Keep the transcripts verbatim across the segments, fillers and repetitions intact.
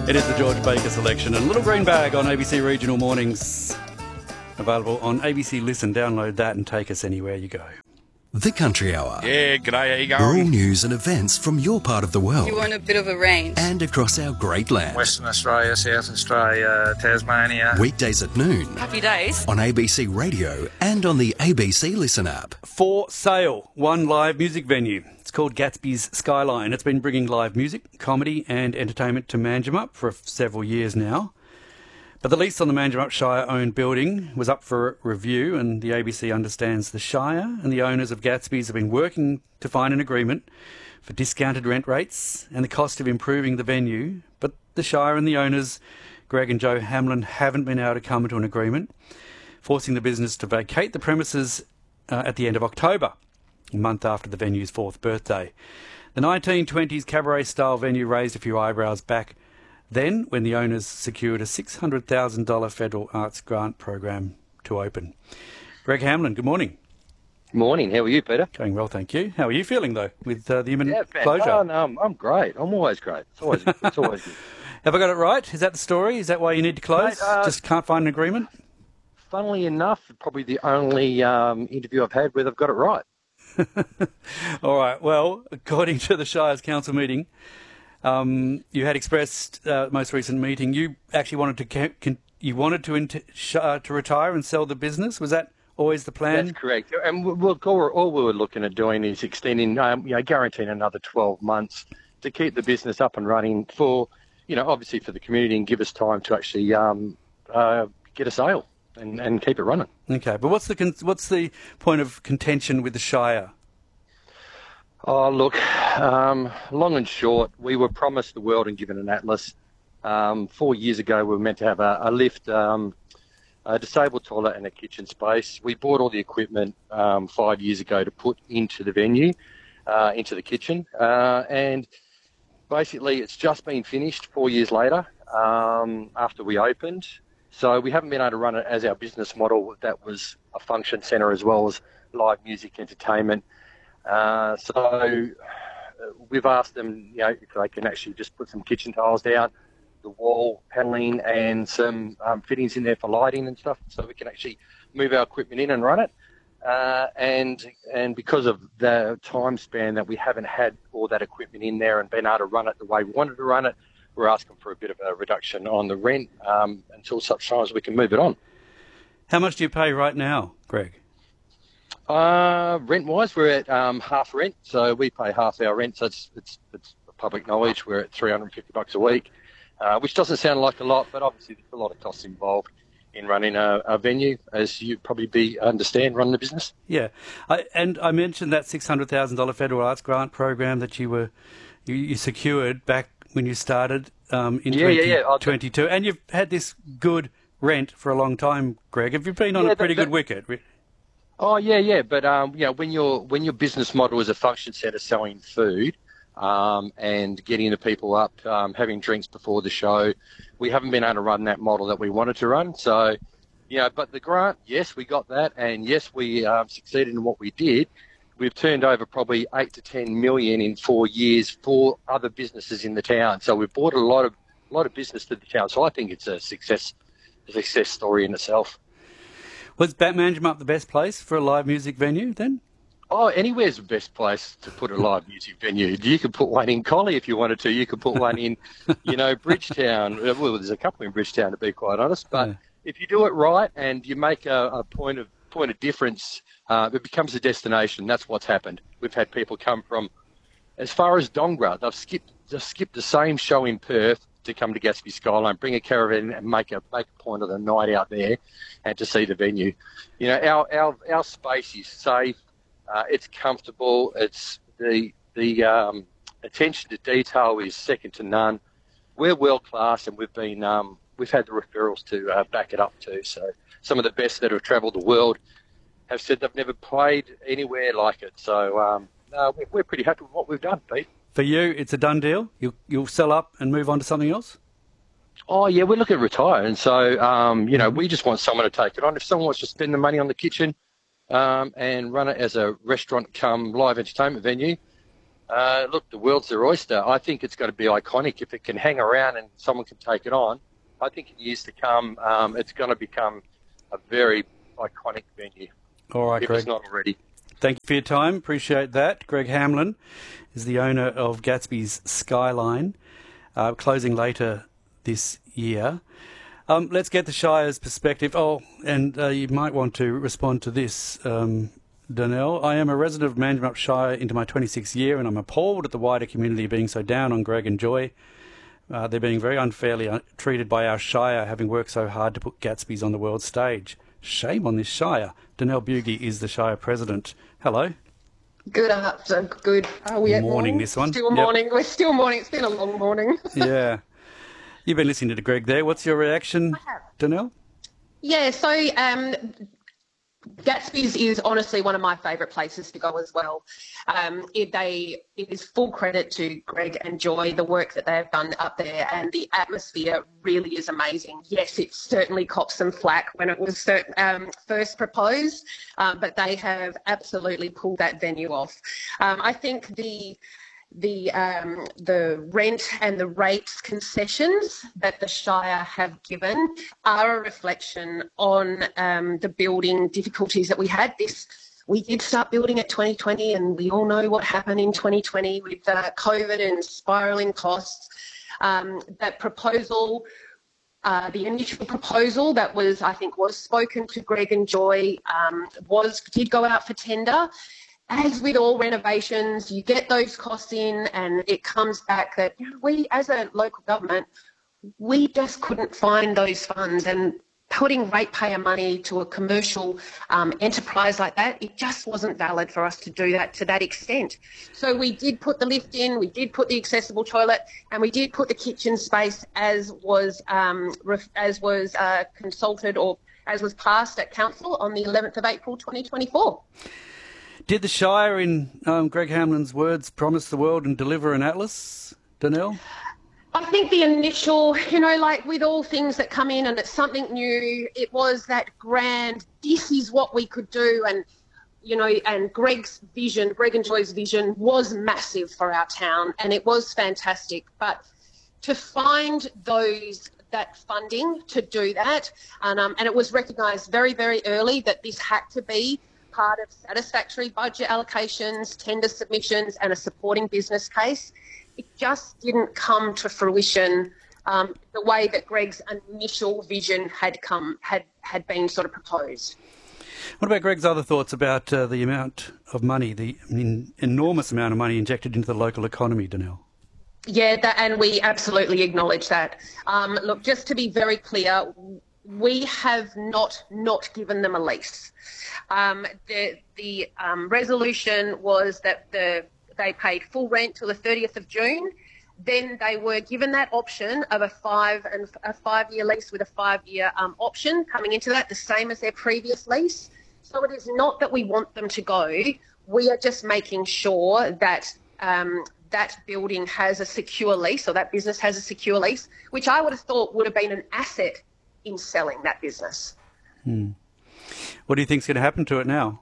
It is the George Baker selection and Little Green Bag on A B C Regional Mornings. Available on A B C Listen. Download that and take us anywhere you go. The Country Hour. Yeah, g'day, how you going? Rural news and events from your part of the world. You want a bit of a range. And across our great land. Western Australia, South Australia, Tasmania. Weekdays at noon. Happy days. On A B C Radio and on the A B C Listen app. For sale, one live music venue. It's called Gatsby's Skyline. It's been bringing live music, comedy and entertainment to Manjimup for several years now. But the lease on the Manjimup Shire-owned building was up for review, and the A B C understands the Shire and the owners of Gatsby's have been working to find an agreement for discounted rent rates and the cost of improving the venue. But the Shire and the owners, Greg and Joe Hamlin, haven't been able to come to an agreement, forcing the business to vacate the premises uh, at the end of October, a month after the venue's fourth birthday. The nineteen twenties cabaret-style venue raised a few eyebrows back then, when the owners secured a six hundred thousand dollars federal arts grant program to open. Greg Hamlin, good morning. Morning. How are you, Peter? Going well, thank you. How are you feeling, though, with uh, the imminent yeah, closure? Oh, no, I'm, I'm great. I'm always great. It's always, it's always good. Have I got it right? Is that the story? Is that why you need to close? Mate, uh, Just can't find an agreement? Funnily enough, probably the only um, interview I've had where they've got it right. All right. Well, according to the Shire's council meeting, Um, you had expressed uh, most recent meeting. You actually wanted to ca- con- you wanted to int- sh- uh, to retire and sell the business. Was that always the plan? That's correct. And we, we, all, all we were looking at doing is extending, um, you know, guaranteeing another twelve months to keep the business up and running for, you know, obviously for the community and give us time to actually um, uh, get a sale and, and keep it running. Okay, but what's the con- what's the point of contention with the Shire? Oh, look, um, long and short, we were promised the world and given an atlas. Um, four years ago, we were meant to have a, a lift, um, a disabled toilet and a kitchen space. We bought all the equipment um, five years ago to put into the venue, uh, into the kitchen. Uh, and basically, it's just been finished four years later um, after we opened. So we haven't been able to run it as our business model. That was a function centre as well as live music entertainment. Uh, so we've asked them, you know, if they can actually just put some kitchen tiles down, the wall paneling and some um, fittings in there for lighting and stuff, so we can actually move our equipment in and run it. Uh, and and because of the time span that we haven't had all that equipment in there and been able to run it the way we wanted to run it, we're asking for a bit of a reduction on the rent um, until such time as we can move it on. How much do you pay right now, Greg? Uh, rent-wise, we're at um, half rent, so we pay half our rent. So it's it's, it's public knowledge. We're at three hundred fifty bucks a week, uh, which doesn't sound like a lot, but obviously there's a lot of costs involved in running a, a venue, as you probably be understand running a business. Yeah, I, and I mentioned that six hundred thousand dollars federal arts grant program that you were you, you secured back when you started um, in yeah, yeah, yeah. twenty twenty-two, and you've had this good rent for a long time, Greg. Have you been on yeah, a pretty that, good wicket? Oh yeah, yeah, but um, you know, when your when your business model is a function centre selling food, um, and getting the people up, um, having drinks before the show, we haven't been able to run that model that we wanted to run. So, you know, but the grant, yes, we got that, and yes, we um, succeeded in what we did. We've turned over probably eight to ten million in four years for other businesses in the town. So we've brought a lot of a lot of business to the town. So I think it's a success, a success story in itself. Was Manjimup the best place for a live music venue then? Oh, anywhere's the best place to put a live music venue. You could put one in Collie if you wanted to. You could put one in, you know, Bridgetown. Well, there's a couple in Bridgetown, to be quite honest. But yeah. If you do it right and you make a, a point of point of difference, uh, it becomes a destination. That's what's happened. We've had people come from as far as Dongra. They've skipped they've skipped the same show in Perth to come to Gatsby Skyline, bring a caravan and make a make a point of the night out there and to see the venue. You know, our our, our space is safe, uh, it's comfortable, it's the the um, attention to detail is second to none. We're world class, and we've been um, we've had the referrals to uh, back it up too. So some of the best that have travelled the world have said they've never played anywhere like it. So um, no, we're pretty happy with what we've done, Pete. For you, it's a done deal? You'll, you'll sell up and move on to something else? Oh, yeah, we're looking at retiring. So, um, you know, we just want someone to take it on. If someone wants to spend the money on the kitchen um, and run it as a restaurant come live entertainment venue, Uh, look, the world's their oyster. I think it's going to be iconic if it can hang around and someone can take it on. I think in years to come, um, it's going to become a very iconic venue. All right, if Greg. it's not already. Thank you for your time. Appreciate that. Greg Hamlin is the owner of Gatsby's Skyline, uh, closing later this year. Um, let's get the Shire's perspective. Oh, and uh, you might want to respond to this, um, Donnell. I am a resident of Manjimup Shire into my twenty-sixth year, and I'm appalled at the wider community being so down on Greg and Joy. Uh, they're being very unfairly un- treated by our Shire, having worked so hard to put Gatsby's on the world stage. Shame on this Shire. Donnell Bugie is the Shire president. Hello. Good afternoon. Good. Are we at morning, morning? this one. Still Yep. morning. We're still morning. It's been a long morning. Yeah. You've been listening to Greg there. What's your reaction, Donnell? Yeah, so um, Gatsby's is honestly one of my favourite places to go as well. Um, it, they, it is full credit to Greg and Joy, the work that they've done up there, and the atmosphere really is amazing. Yes, it certainly copped some flack when it was cert- um, first proposed, um, but they have absolutely pulled that venue off. Um, I think the the um, the rent and the rates concessions that the Shire have given are a reflection on um, the building difficulties that we had. This we did start building at twenty twenty, and we all know what happened in twenty twenty with uh, COVID and spiralling costs. Um, that proposal, uh, the initial proposal that was, I think, was spoken to Greg and Joy, um, was did go out for tender. As with all renovations, you get those costs in and it comes back that, you know, we, as a local government, we just couldn't find those funds, and putting ratepayer money to a commercial um, enterprise like that, it just wasn't valid for us to do that to that extent. So we did put the lift in, we did put the accessible toilet, and we did put the kitchen space as was um, ref- as was uh, consulted or as was passed at council on the eleventh of April twenty twenty-four. Did the Shire, in um, Greg Hamlin's words, promise the world and deliver an atlas, Donnell? I think the initial, you know, like with all things that come in and it's something new, it was that grand, this is what we could do. And, you know, and Greg's vision, Greg and Joy's vision was massive for our town, and it was fantastic. But to find those, that funding to do that, and, um, and it was recognised very, very early that this had to be part of satisfactory budget allocations, tender submissions, and a supporting business case. It just didn't come to fruition um, the way that Greg's initial vision had come had had been sort of proposed. What about Greg's other thoughts about uh, the amount of money, the in, enormous amount of money injected into the local economy, Donnell? Yeah, that, and we absolutely acknowledge that. Um, look, just to be very clear, we have not not given them a lease. Um, the the um, resolution was that the they paid full rent till the thirtieth of June. Then they were given that option of a five and a five year lease with a five year um, option coming into that, the same as their previous lease. So it is not that we want them to go. We are just making sure that um, that building has a secure lease, or that business has a secure lease, which I would have thought would have been an asset in selling that business. Hmm. What do you think is going to happen to it now?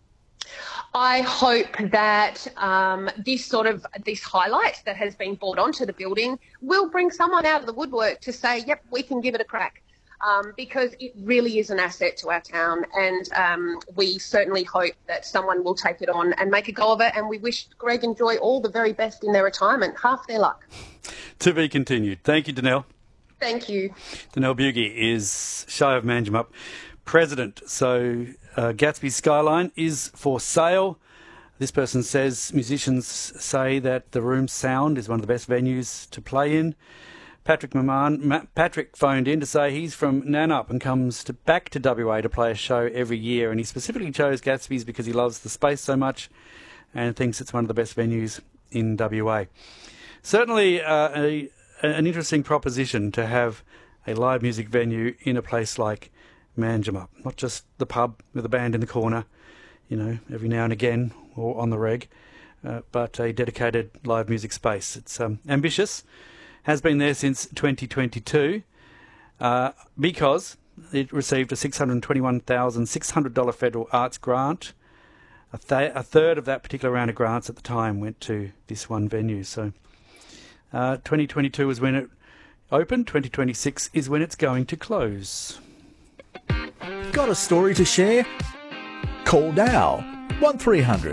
I hope that um, this sort of this highlight that has been brought onto the building will bring someone out of the woodwork to say, yep, we can give it a crack, um, because it really is an asset to our town, and um, we certainly hope that someone will take it on and make a go of it, and we wish Greg and Joy all the very best in their retirement. Half their luck. To be continued. Thank you, Donnell. Thank you. Donnell Bugie is Shire of Manjimup president. So uh, Gatsby's Skyline is for sale. This person says musicians say that the room's sound is one of the best venues to play in. Patrick Maman, Ma- Patrick phoned in to say he's from Nannup and comes to, back to W A to play a show every year, and he specifically chose Gatsby's because he loves the space so much and thinks it's one of the best venues in W A. Certainly uh, a, an interesting proposition to have a live music venue in a place like Manjimup, not just the pub with a band in the corner, you know, every now and again or on the reg, uh, but a dedicated live music space. It's um, ambitious, has been there since twenty twenty-two, uh, because it received a six hundred twenty-one thousand six hundred dollars federal arts grant a, th- a third of that particular round of grants at the time went to this one venue. So uh, twenty twenty-two is when it opened. twenty twenty-six is when it's going to close. Got a story to share? Call now one three hundred